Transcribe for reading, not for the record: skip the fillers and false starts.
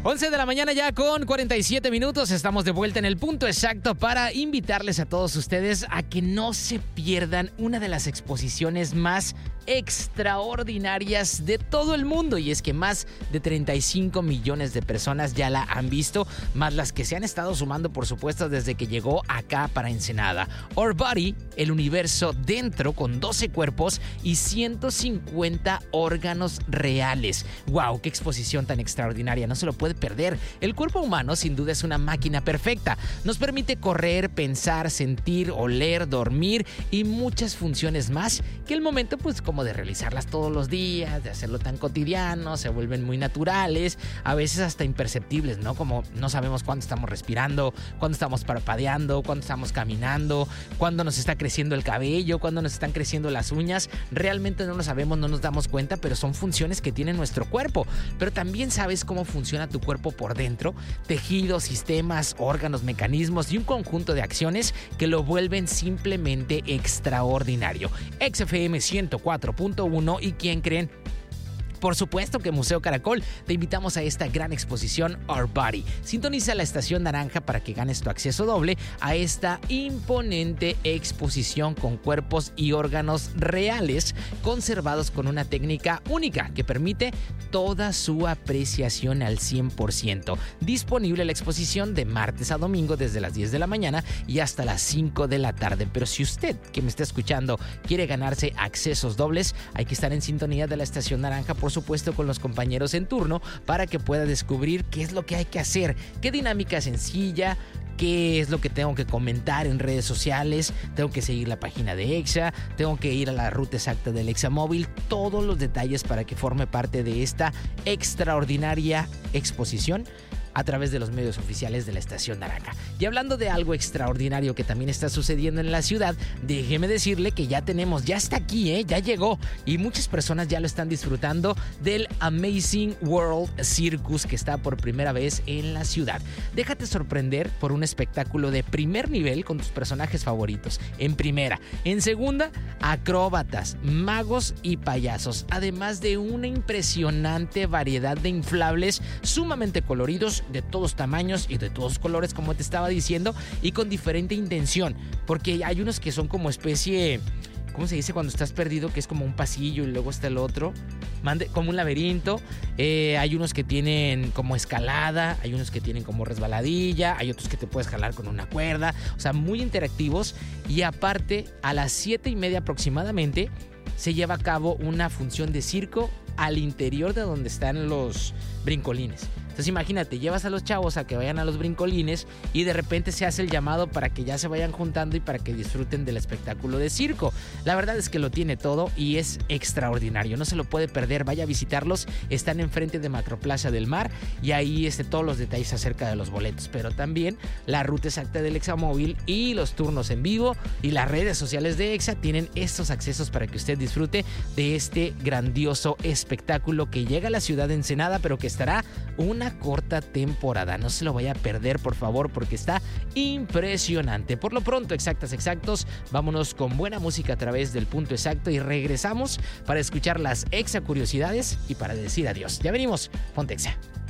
11 de la mañana ya con 47 minutos. Estamos de vuelta en el punto exacto para invitarles a todos ustedes a que no se pierdan una de las exposiciones más extraordinarias de todo el mundo. Y es que más de 35 millones de personas ya la han visto, más las que se han estado sumando, por supuesto, desde que llegó acá para Ensenada. Our Body, el universo dentro, con 12 cuerpos y 150 órganos reales. ¡Wow! ¡Qué exposición tan extraordinaria! No se lo puede perder. El cuerpo humano sin duda es una máquina perfecta. Nos permite correr, pensar, sentir, oler, dormir y muchas funciones más que el momento pues como de realizarlas todos los días, de hacerlo tan cotidiano, se vuelven muy naturales, a veces hasta imperceptibles, ¿no? Como no sabemos cuándo estamos respirando, cuándo estamos parpadeando, cuándo estamos caminando, cuándo nos está creciendo el cabello, cuándo nos están creciendo las uñas. Realmente no lo sabemos, no nos damos cuenta, pero son funciones que tiene nuestro cuerpo. Pero también sabes cómo funciona tu cuerpo por dentro, tejidos, sistemas, órganos, mecanismos y un conjunto de acciones que lo vuelven simplemente extraordinario. XFM 104.1 y ¿quién creen? Por supuesto que Museo Caracol. Te invitamos a esta gran exposición Our Body. Sintoniza la estación naranja para que ganes tu acceso doble a esta imponente exposición con cuerpos y órganos reales conservados con una técnica única que permite toda su apreciación al 100%. Disponible la exposición de martes a domingo desde las 10 de la mañana y hasta las 5 de la tarde. Pero si usted que me está escuchando quiere ganarse accesos dobles, hay que estar en sintonía de la estación naranja, por supuesto con los compañeros en turno, para que pueda descubrir qué es lo que hay que hacer, qué dinámica sencilla, qué es lo que tengo que comentar en redes sociales, tengo que seguir la página de EXA, tengo que ir a la ruta exacta del EXA móvil, todos los detalles para que forme parte de esta extraordinaria exposición a través de los medios oficiales de la Estación Naranja. Y hablando de algo extraordinario que también está sucediendo en la ciudad, déjeme decirle que ya está aquí, ya llegó, y muchas personas ya lo están disfrutando del Amazing World Circus que está por primera vez en la ciudad. Déjate sorprender por un espectáculo de primer nivel con tus personajes favoritos. En primera, en segunda, acróbatas, magos y payasos, además de una impresionante variedad de inflables sumamente coloridos, de todos tamaños y de todos colores, como te estaba diciendo, y con diferente intención, porque hay unos que son como especie, ¿cómo se dice cuando estás perdido? Que es como un pasillo y luego está el otro, como un laberinto. Hay unos que tienen como escalada, hay unos que tienen como resbaladilla, hay otros que te puedes jalar con una cuerda, o sea, muy interactivos. Y aparte, a las 7:30 aproximadamente, se lleva a cabo una función de circo al interior de donde están los brincolines. Entonces imagínate, llevas a los chavos a que vayan a los brincolines y de repente se hace el llamado para que ya se vayan juntando y para que disfruten del espectáculo de circo. La verdad es que lo tiene todo y es extraordinario, no se lo puede perder, vaya a visitarlos. Están enfrente de Macroplaza del Mar y ahí todos los detalles acerca de los boletos, pero también la ruta exacta del EXA móvil y los turnos en vivo y las redes sociales de EXA tienen estos accesos para que usted disfrute de este grandioso espectáculo que llega a la ciudad de Ensenada, pero que estará una corta temporada. No se lo vaya a perder, por favor, porque está impresionante. Por lo pronto, exactos, vámonos con buena música a través del punto exacto y regresamos para escuchar las Exa curiosidades y para decir adiós. Ya venimos, ponte Exa.